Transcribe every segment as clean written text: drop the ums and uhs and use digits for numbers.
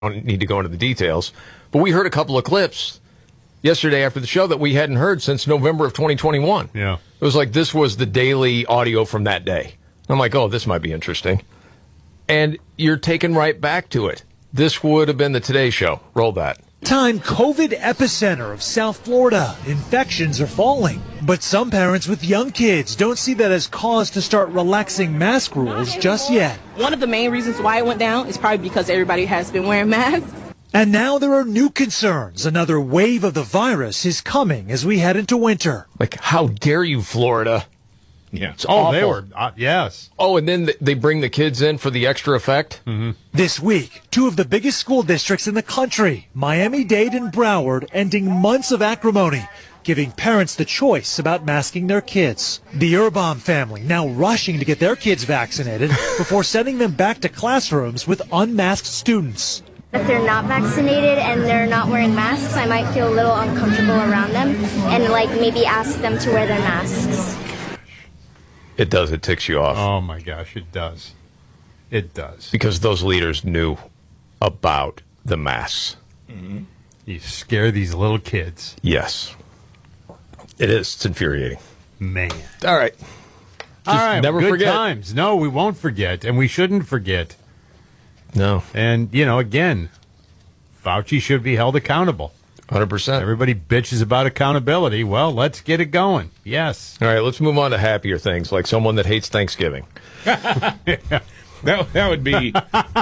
don't need to go into the details. But we heard a couple of clips yesterday after the show that we hadn't heard since November of 2021. Yeah. It was like this was the daily audio from that day. I'm like, oh, this might be interesting. And you're taken right back to it. This would have been the Today Show. Roll that. Time COVID epicenter of South Florida. Infections are falling. But some parents with young kids don't see that as cause to start relaxing mask rules just yet. One of the main reasons why it went down is probably because everybody has been wearing masks. And now there are new concerns. Another wave of the virus is coming as we head into winter. Like, how dare you, Florida? Yeah. It's awful. They were, yes. Oh, and then they bring the kids in for the extra effect? Mm-hmm. This week, two of the biggest school districts in the country, Miami-Dade and Broward, ending months of acrimony, giving parents the choice about masking their kids. The Urban family now rushing to get their kids vaccinated before sending them back to classrooms with unmasked students. If they're not vaccinated and they're not wearing masks, I might feel a little uncomfortable around them and maybe ask them to wear their masks. It does. It ticks you off. Oh, my gosh, it does. It does. Because those leaders knew about the masks. Mm-hmm. You scare these little kids. Yes. It is. It's infuriating. Man. All right. All right. Never good forget. Times. No, we won't forget, and we shouldn't forget. No. And, again, Fauci should be held accountable. 100%. Everybody bitches about accountability. Well, let's get it going. Yes. All right, let's move on to happier things, like someone that hates Thanksgiving. That would be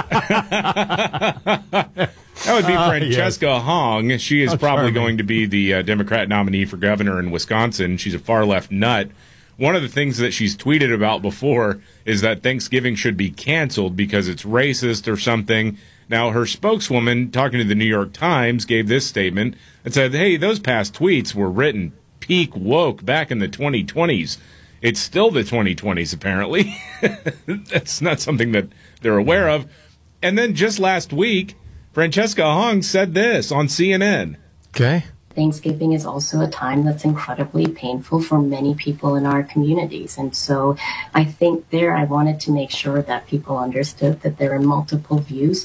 Francesca Hong. She is probably going to be the Democrat nominee for governor in Wisconsin. She's a far left nut. One of the things that she's tweeted about before is that Thanksgiving should be canceled because it's racist or something. Now, her spokeswoman, talking to the New York Times, gave this statement and said, hey, those past tweets were written peak woke back in the 2020s. It's still the 2020s, apparently. That's not something that they're aware of. And then just last week, Francesca Hong said this on CNN. Okay. Thanksgiving is also a time that's incredibly painful for many people in our communities. And so I think I wanted to make sure that people understood that there are multiple views.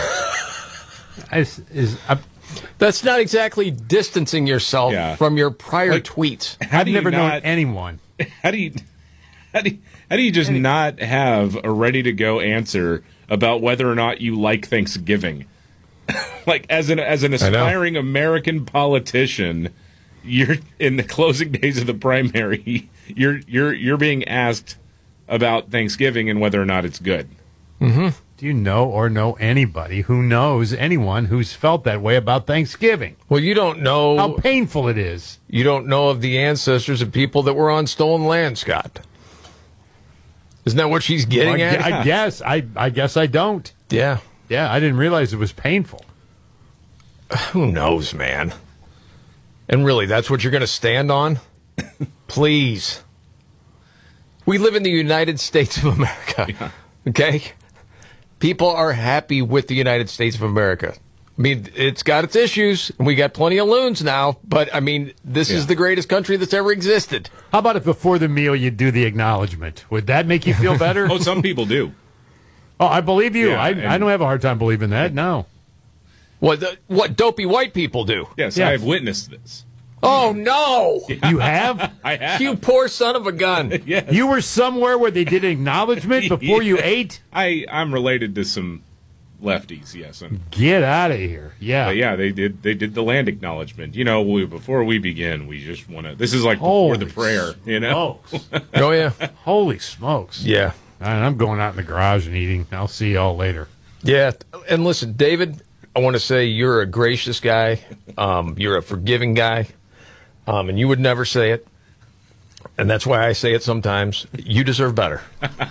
That's not exactly distancing yourself from your prior tweets. I've never known anyone. How do you just not have a ready-to-go answer about whether or not you like Thanksgiving? Like, as an aspiring American politician, you're in the closing days of the primary. You're being asked about Thanksgiving and whether or not it's good. Mm-hmm. Do you know anybody who knows anyone who's felt that way about Thanksgiving? Well, you don't know how painful it is. You don't know of the ancestors of people that were on stolen land, Scott. Isn't that what she's getting at? I guess. I guess I don't. Yeah. Yeah, I didn't realize it was painful. Who knows, man? And really, that's what you're going to stand on? Please. We live in the United States of America, okay? People are happy with the United States of America. I mean, it's got its issues, and we got plenty of loons now, but, I mean, this is the greatest country that's ever existed. How about if before the meal you do the acknowledgement? Would that make you feel better? Oh, some people do. Oh, I believe you. Yeah, I don't have a hard time believing that, no. What dopey white people do. Yes, I have witnessed this. Oh, no! You have? I have. You poor son of a gun. Yes. You were somewhere where they did acknowledgement before you ate? I'm related to some lefties, yes. Get out of here. Yeah. But yeah, they did the land acknowledgement. Before we begin, we just want to, this is like before the prayer, Oh, yeah. Holy smokes. Yeah. All right, I'm going out in the garage and eating. I'll see y'all later. Yeah. And listen, David, I want to say you're a gracious guy. You're a forgiving guy. And you would never say it. And that's why I say it sometimes. You deserve better.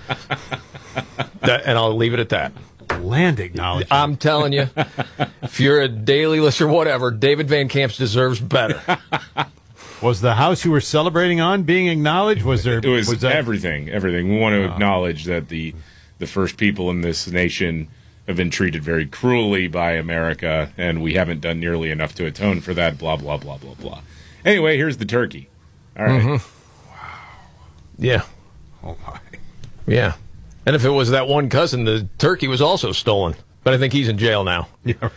And I'll leave it at that. Land acknowledgement. I'm telling you, if you're a daily listener, whatever, David Van Camp deserves better. Was the house you were celebrating on being acknowledged? Was there? It was that... everything. We want to acknowledge that the first people in this nation have been treated very cruelly by America, and we haven't done nearly enough to atone for that, blah, blah, blah, blah, blah. Anyway, here's the turkey. All right. Mm-hmm. Wow. Yeah. Oh, my. Yeah. And if it was that one cousin, the turkey was also stolen. But I think he's in jail now. Yeah,